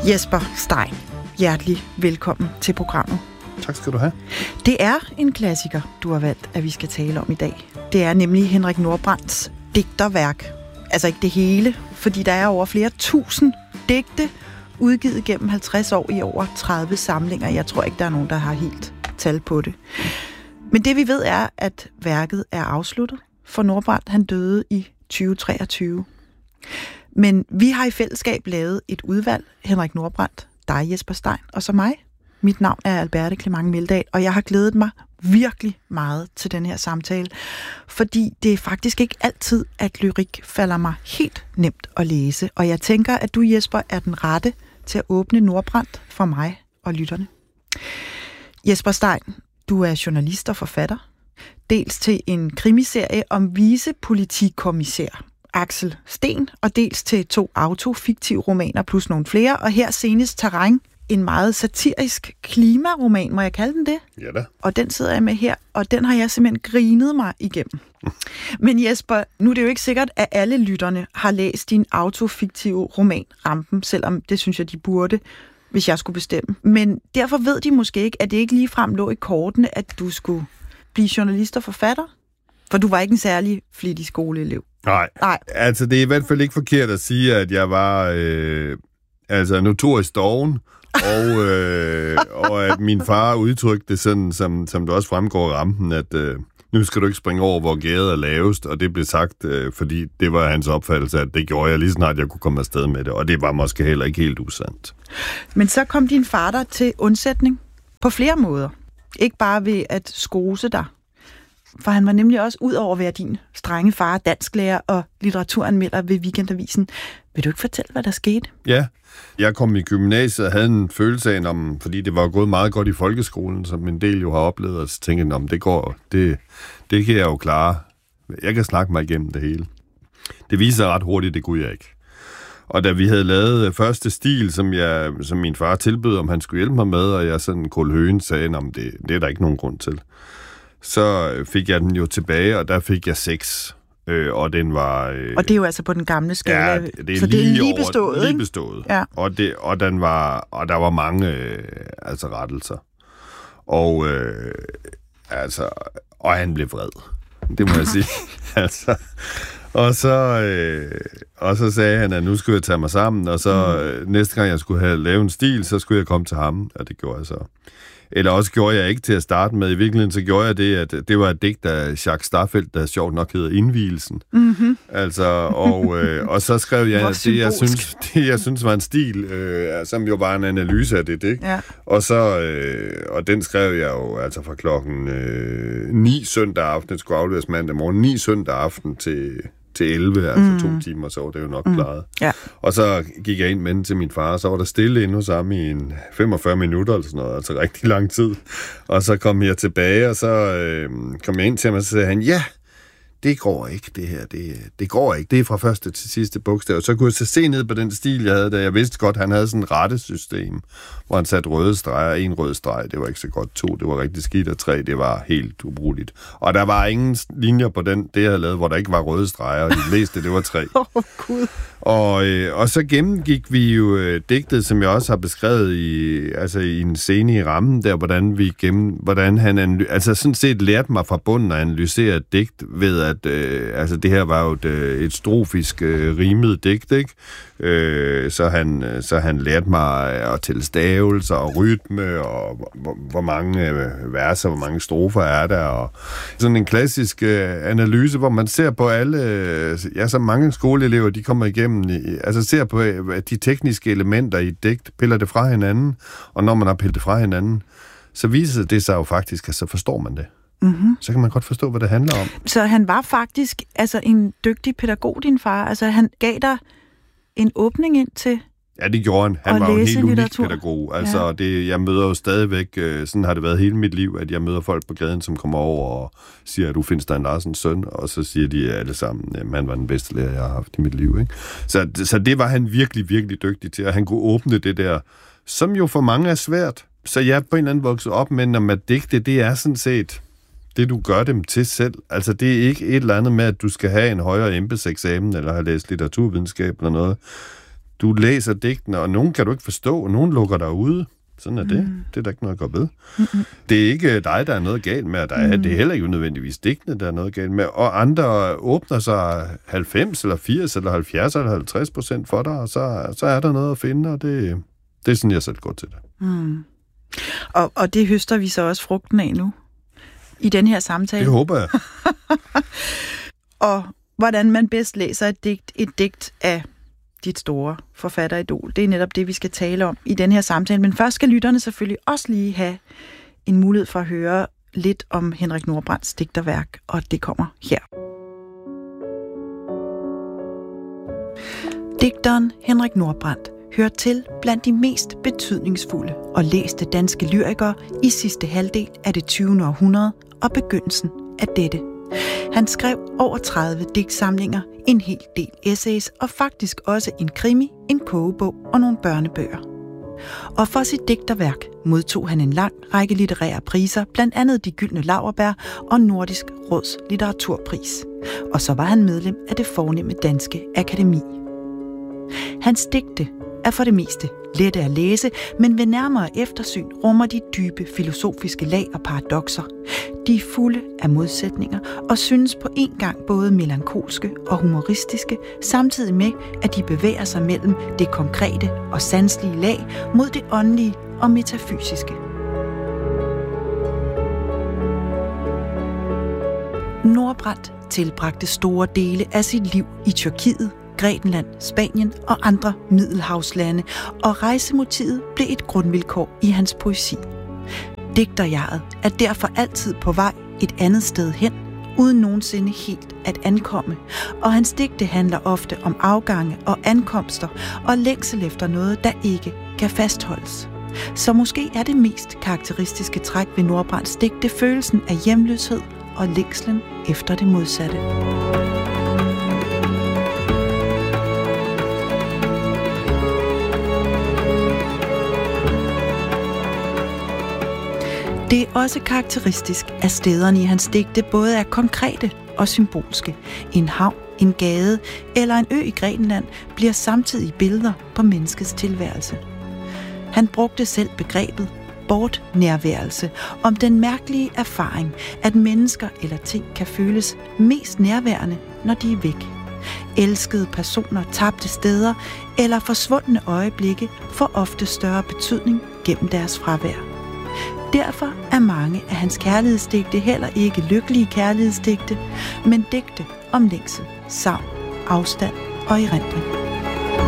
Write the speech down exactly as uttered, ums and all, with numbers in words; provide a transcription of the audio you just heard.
Jesper Stein, hjertelig velkommen til programmet. Tak skal du have. Det er en klassiker, du har valgt, at vi skal tale om i dag. Det er nemlig Henrik Nordbrandts digterværk. Altså ikke det hele, fordi der er over flere tusind digte, udgivet gennem halvtreds år i over tredive samlinger. Jeg tror ikke, der er nogen, der har helt tal på det. Men det vi ved er, at værket er afsluttet, for Nordbrandt han døde i tyve treogtyve. Men vi har i fællesskab lavet et udvalg, Henrik Nordbrandt, dig Jesper Stein, og så mig. Mit navn er Alberte Clement Meldal, og jeg har glædet mig virkelig meget til den her samtale, fordi det er faktisk ikke altid, at lyrik falder mig helt nemt at læse, og jeg tænker, at du, Jesper, er den rette til at åbne Nordbrandt for mig og lytterne. Jesper Stein, du er journalist og forfatter, dels til en krimiserie om vicepolitikommissær Axel Sten, og dels til to autofiktive romaner plus nogle flere, og her senest Terræn, en meget satirisk klimaroman, må jeg kalde den det? Ja da. Og den sidder jeg med her, og den har jeg simpelthen grinet mig igennem. Men Jesper, nu er det jo ikke sikkert, at alle lytterne har læst din autofiktive roman Rampen, selvom det synes jeg, de burde, hvis jeg skulle bestemme. Men derfor ved de måske ikke, at det ikke ligefrem lå i kortene, at du skulle blive journalist og forfatter. For du var ikke en særlig flittig skoleelev. Nej, Nej. altså det er i hvert fald ikke forkert at sige, at jeg var øh, altså notorisk doven, og, øh, og at min far udtrykte det sådan, som, som det også fremgår i Rampen, at øh, nu skal du ikke springe over, hvor gæret er lavest, og det blev sagt, øh, fordi det var hans opfattelse, at det gjorde jeg lige snart, jeg kunne komme afsted med det, og det var måske heller ikke helt usandt. Men så kom din far der til undsætning på flere måder. Ikke bare ved at skose dig, for han var nemlig også, ud over at være din strenge far, dansklærer og litteraturanmelder ved Weekendavisen. Vil du ikke fortælle, hvad der skete? Ja, jeg kom i gymnasiet og havde en følelse af, om, fordi det var gået meget godt i folkeskolen, som en del jo har oplevet, og så tænkte jeg, om det går, det, det kan jeg jo klare. Jeg kan snakke mig igennem det hele. Det viser sig ret hurtigt, det kunne jeg ikke. Og da vi havde lavet første stil, som, jeg, som min far tilbød, om han skulle hjælpe mig med, og jeg sådan Kål Høgen sagde, om det, det er der ikke nogen grund til. Så fik jeg den jo tilbage, og der fik jeg seks. Øh, og den var... Øh, og det er jo altså på den gamle skala. Ja, det, det er så lige det er lige over, bestået, lige ikke? bestået. Ja. Og, det, og, den var, og der var mange øh, altså rettelser. Og, øh, altså, og han blev vred. Det må jeg sige. altså, og, så, øh, og så sagde han, at nu skulle jeg tage mig sammen, og så øh, næste gang jeg skulle have lavet en stil, så skulle jeg komme til ham, og det gjorde jeg så. Eller også gjorde jeg ikke til at starte med. I virkeligheden så gjorde jeg det, at det var et digt af Jacques Starfeldt, der sjovt nok hedder Indvielsen. Mm-hmm. Altså, og, øh, og så skrev jeg det jeg, synes, det, jeg synes var en stil, øh, som jo var en analyse af det digt. Ja. Og, så, øh, og den skrev jeg jo altså fra klokken øh, ni søndag aften, det skulle afleveres mandag morgen, ni søndag aften til... til elleve, altså mm. to timer, så var det jo nok mm. klaret. Ja. Og så gik jeg ind med den til min far, og så var der stille inde hos ham i en femogfyrre minutter, eller sådan noget, altså rigtig lang tid. Og så kom jeg tilbage, og så øh, kom jeg ind til ham, og så sagde han, ja, det går ikke, det her, det, det går ikke, det er fra første til sidste bogstav. Så kunne jeg så se ned på den stil, jeg havde, da jeg vidste godt, han havde sådan et rettesystem, hvor han satte røde streger, en rød streg, det var ikke så godt, to, det var rigtig skidt, og tre, det var helt ubrugeligt. Og der var ingen linjer på den, det jeg havde lavet, hvor der ikke var røde streger, og de fleste, det var tre. Åh, oh, Gud. Og, øh, og så gennemgik vi jo øh, digtet, som jeg også har beskrevet i, altså i en scene i Rammen, der, hvordan vi gennem, hvordan han, analy- altså sådan set lærte mig fra bunden at analysere et digt ved, at øh, altså det her var jo et, et strofisk øh, rimet digt, ikke? Øh, så, han, så han lærte mig at tælle stavelser og rytme, og hvor, hvor mange øh, verser, hvor mange strofer er der, og sådan en klassisk øh, analyse, hvor man ser på alle, øh, ja, så mange skoleelever, de kommer igennem, i, altså ser på øh, de tekniske elementer i et digt, piller det fra hinanden, og når man har pillet det fra hinanden, så viser det sig jo faktisk, at så forstår man det. Mm-hmm. Så kan man godt forstå, hvad det handler om. Så han var faktisk altså en dygtig pædagog, din far. Altså han gav dig en åbning ind til Ja, det gjorde han. Han var jo en helt unik pædagog. Altså, ja. det, jeg møder jo stadigvæk, sådan har det været hele mit liv, at jeg møder folk på gaden, som kommer over og siger, at du findes der en Larsens søn, og så siger de alle sammen, at han var den bedste lærer, jeg har haft i mit liv. Ikke? Så, så det var han virkelig, virkelig dygtig til, at han kunne åbne det der, som jo for mange er svært. Så jeg er på en eller anden vokset op med, når at digte, det er sådan set det, du gør dem til selv. Altså, det er ikke et eller andet med, at du skal have en højere embedseksamen, eller have læst litteraturvidenskab eller noget. du læser digtene, og nogen kan du ikke forstå, og nogen lukker dig ude. Sådan er det. Mm. Det er der ikke noget at gå ved. Mm-mm. Det er ikke dig, der er noget galt med, og der er, mm. det er heller ikke nødvendigvis digtene, der er noget galt med. Og andre åbner sig halvfems, eller firs, eller halvfjerds, eller halvtreds procent for dig, og så, så er der noget at finde, og det, det er sådan, jeg selv går til det. Mm. Og, og det høster vi så også frugten af nu, i den her samtale. Det håber jeg. Og hvordan man bedst læser et digt, et digt af dit store forfatteridol. Det er netop det, vi skal tale om i den her samtale. Men først skal lytterne selvfølgelig også lige have en mulighed for at høre lidt om Henrik Nordbrandts digterværk, og det kommer her. Digteren Henrik Nordbrandt hører til blandt de mest betydningsfulde og læste danske lyrikere i sidste halvdel af det tyvende århundrede og begyndelsen af dette. Han skrev over tredive digtsamlinger, en hel del essays og faktisk også en krimi, en kogebog og nogle børnebøger. Og for sit digterværk modtog han en lang række litterære priser, blandt andet De Gyldne Laurbær og Nordisk Råds litteraturpris. Og så var han medlem af det fornemme Danske Akademi. Hans digte er for det meste lette at læse, men ved nærmere eftersyn rummer de dybe filosofiske lag og paradokser. De er fulde af modsætninger og synes på en gang både melankolske og humoristiske, samtidig med, at de bevæger sig mellem det konkrete og sanselige lag mod det åndelige og metafysiske. Nordbrandt tilbragte store dele af sit liv i Tyrkiet, Grækenland, Spanien og andre middelhavslande, og rejsemotivet blev et grundvilkår i hans poesi. Digterjeget er derfor altid på vej et andet sted hen, uden nogensinde helt at ankomme, og hans digte handler ofte om afgange og ankomster og længsel efter noget, der ikke kan fastholdes. Så måske er det mest karakteristiske træk ved Nordbrandts digte følelsen af hjemløshed og længslen efter det modsatte. Det er også karakteristisk, at stederne i hans digte både er konkrete og symbolske. En havn, en gade eller en ø i Grækenland bliver samtidig billeder på menneskets tilværelse. Han brugte selv begrebet bortnærværelse om den mærkelige erfaring, at mennesker eller ting kan føles mest nærværende, når de er væk. Elskede personer, tabte steder eller forsvundne øjeblikke får ofte større betydning gennem deres fravær. Derfor er mange af hans kærlighedsdigte heller ikke lykkelige kærlighedsdigte, men digte om længsel, savn, afstand og erindring.